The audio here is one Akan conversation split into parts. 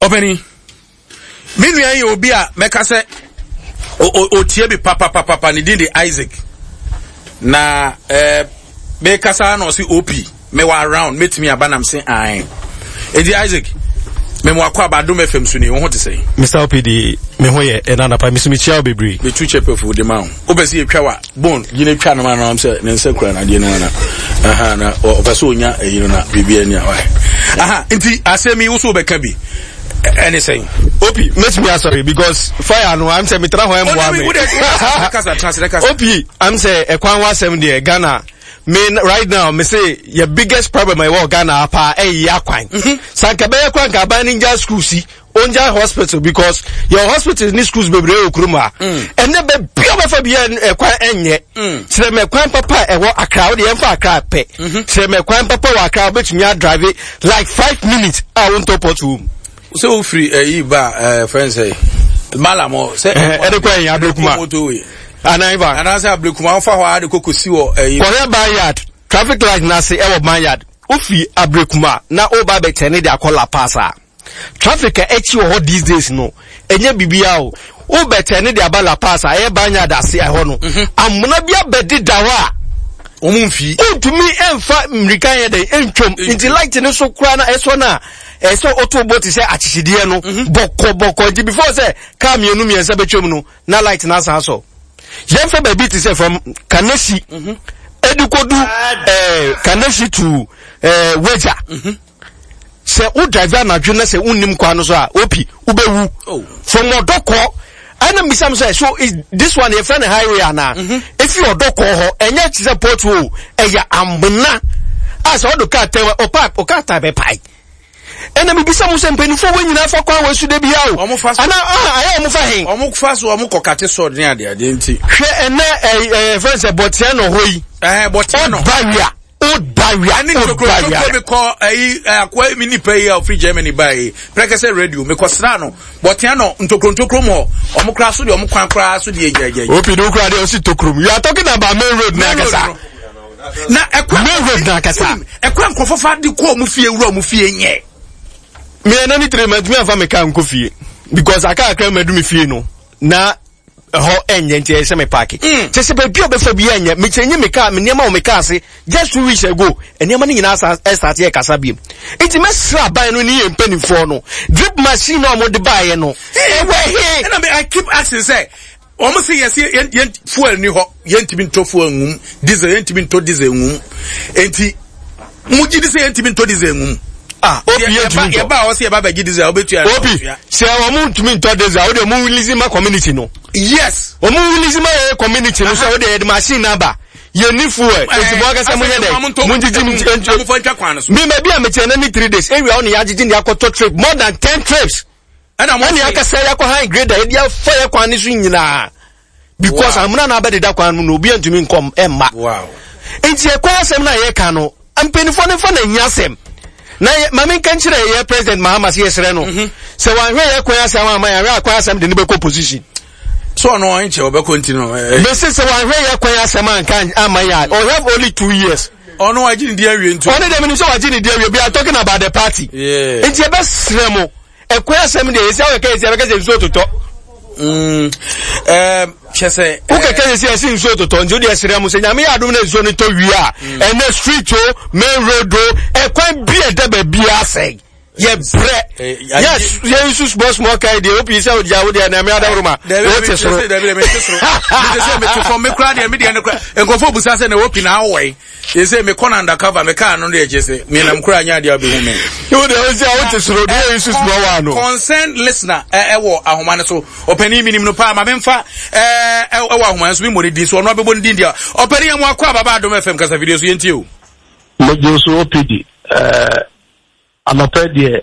Openi. Minu ya obi a meka se o tie bi papa ni din de Isaac. Na me kasa no si OP me wa around metimi aba na mse an. Edi Isaac me mo akwa ba Dom FM so ni wo ho te sei. Mr. OPD me ho ye enana pa misimi chia obebri. Me tu chepefu de ma ho. Obesi etwa wa bone yine twa no ma na am se ne nsa kura na de no na. Aha na obesi onya eyino na bibia ni awa. Aha nti asemi wo so beka bi. Anything. OP, let me sorry because fire no I'm say me tra ho em wa me. OP, I'm say e kwan wa sem de Ghana. Me right now me say your biggest problem I want Ghana apa ya kwan. Sanka be kwan ka ba ninja school si onja hospital because your hospital ni schools bebre okruma. Ene be bia be fa bia e kwan enye. Sire me kwan papa e wo Accra wo de emfa Accra pe. Sire me kwan papa wa Accra betumi drive like 5 minutes I want to port home. So free friends say malamo say edekwa ya abrekuma anaiva anasa abrekuma fa ho ade kokosi wo for bayard traffic light na say e wo bayard ofi abrekuma na oba be tene de akola passa traffic echi wo these days no enye bibia o be tene de abala passa e bayard ase e ho no amuna bia bedi dawa omumfi ontumi emfa mrika ye de entwom inti light ne so kura na eso na so auto boat say achishidie no boko before say car mienu miensa betwom no na light na san so yemfa ba bit say from Kaneshi edukodu Kaneshi to Weja say u driver na dwena say unnim kwa no so a opi ubewu from Odoko ana misam say so is this one your friend highway ana if you Odoko ho enye ti say portfolio eya ambuna as odoka tewa opa ta be pai ena mi bisa mu sempeni fo wenyina fa kwa wesu de bia o ana aye omufa hen omufa so omukokate so de ade nti hwe ena friends botia no hoyi botia barrier ani to be call akwa mi ni pay of free Germany buy prekese radio me kwasra no botia no ntokro mo omukra so de omukwan kra so de ejeje opi do kra de o si tokrom you are talking about main road na kasa na ekwa main road na kasa ekwa nkofofa de ko mu fie wura mu fie nye me na ni 3 months me afa me kan ko fie because aka akra madu me fie no na ho enye nti ese me park che se be bio be fa bi enye me chenye me ka me niam o me ka ase just 2 weeks ago eniam ni nyina start here kasa bi nti me sra ban no ni empanifo no drip machine no mo de bae no and I keep asking say omo say yes yen fuel ni ho yen timi nto fuel ngum diesel yen timi nto diesel ngum enti muji di say yen timi nto diesel ngum opi ba o se ba ba gidize obetu ya opi se o mu ntumi nto deze o de mu release ma community no yes o mu release ma community no so de machine na ba ye ni fuel enti bo ga se mu ye de mu jiji mu fo ntwa kwan so me bi a me che na ni 3 days area on ya jiji ndi akoto trip more than 10 trips and am only aka say yakọ high grade e dia fire kwan ni so nyina because amuna na ba de da kwan no obi antumi nkom emma wow enti e kwa asem na ye ka no ampenifo ne fa na nyasem na mama kan kire ye president Mahama se yesre no se wan hwe ye kwan asem ama ya hwe akwan asem de ne be ko position so no an che obe continue be se wan hwe ye kwan asem an kan ama ya or have only 2 years ono agini dia wie ntu ono de me so agini dia wie we are talking about the party enti e be sremo e kwan asem de yesi awe ka yesi awe ka yesi so toto chese uke kanye si esi nso toto nje odi esere mu se nyame ya adum na nso ni to wi a ene street o main road o e kwan bi e da ba bi asai ye bre yes ye use boss mo kai de opi se odi awo de na me adawruma o te so de me te so de se me to from me kra de me de nkofo busa se na opi na awoi ye se me corner undercover me ka no de chese me na mkra anya de abehu me you de o se o te so de use mo wa no concerned listener ewo ahoma ne so opani minim no pa ma memfa ewo ahoma so mi mo di so no abebo ndi dia opani am akwa baba Adom FM kasa video so yenti o mo je so opidi anọpẹ die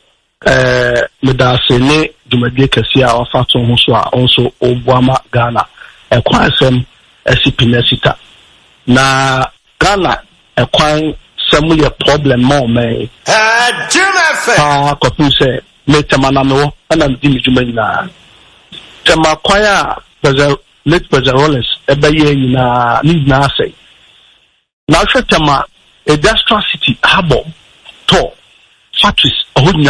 medasene dwumadie kɛse a wafato ho so a onso obuama Ghana ekwan asɛm asipinasita na Ghana ekwan sɛm yɛ problem ma ɔmɛ kɔpem sɛ metama na mewɔ ɛna medi me dwuma nyinaa tɛma kwan a late President Rollins ɛbɛyɛ nyinaa ne nyinaa sɛ na ahwɛ tɛma industrial city harbor tɔ factories ahonya